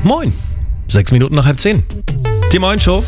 Moin. 6 Minuten nach 9:30. Die Moin Show.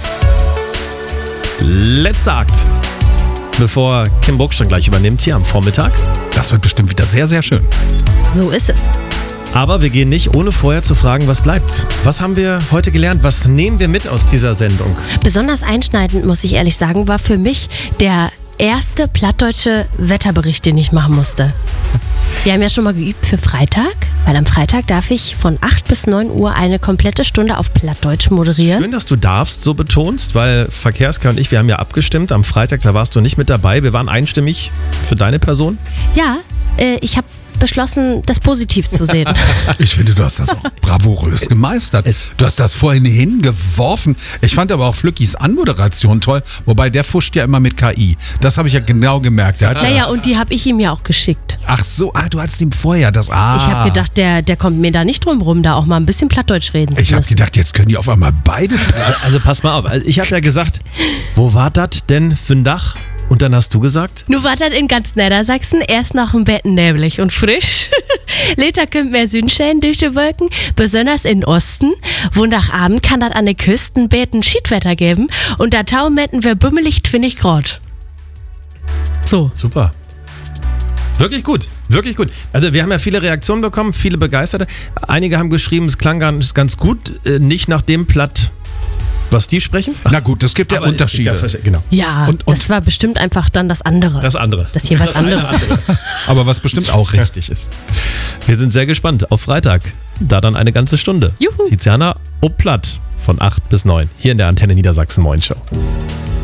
Letzter Akt. Bevor Kim Buckstein gleich übernimmt hier am Vormittag. Das wird bestimmt wieder sehr, sehr schön. So ist es. Aber wir gehen nicht, ohne vorher zu fragen, was bleibt. Was haben wir heute gelernt? Was nehmen wir mit aus dieser Sendung? Besonders einschneidend, muss ich ehrlich sagen, war für mich der erste plattdeutsche Wetterbericht, den ich machen musste. Wir haben ja schon mal geübt für Freitag, weil am Freitag darf ich von 8 bis 9 Uhr eine komplette Stunde auf Plattdeutsch moderieren. Schön, dass du darfst, so betonst, weil Verkehrskerl und ich, wir haben ja abgestimmt. Am Freitag, da warst du nicht mit dabei. Wir waren einstimmig für deine Person. Ja, ich habe beschlossen, das positiv zu sehen. Ich finde, du hast das auch bravourös gemeistert. Du hast das vorhin hingeworfen. Ich fand aber auch Flückis Anmoderation toll, wobei der fuscht ja immer mit KI. Das habe ich ja genau gemerkt. Ja, und die habe ich ihm ja auch geschickt. Ach so, du hattest ihm vorher das. Ich habe gedacht, der kommt mir da nicht drum rum, da auch mal ein bisschen Plattdeutsch reden zu müssen. Ich habe gedacht, jetzt können die auf einmal beide. Also pass mal auf. Ich habe ja gesagt, wo war das denn für ein Dach? Und dann hast du gesagt? Nu war das in ganz Niedersachsen erst nach dem Bett neblig und frisch. Later kommt mehr Sonnenschein durch die Wolken, besonders in Osten. Wundagabend kann das an den Küsten beten Schiedwetter geben und da taumetten wir bümmelig 20 Grad. So. Super. Wirklich gut, wirklich gut. Also wir haben ja viele Reaktionen bekommen, viele Begeisterte. Einige haben geschrieben, es klang ganz gut, nicht nach dem Platt, was die sprechen. Na gut, es gibt ja Unterschiede. Genau. Ja, und das war bestimmt einfach dann das andere. Das andere. Das jeweils andere. Aber was bestimmt auch richtig ist. Wir sind sehr gespannt auf Freitag. Da dann eine ganze Stunde. Juhu. Tiziana Platt von 8 bis 9. Hier in der Antenne Niedersachsen Moin Show.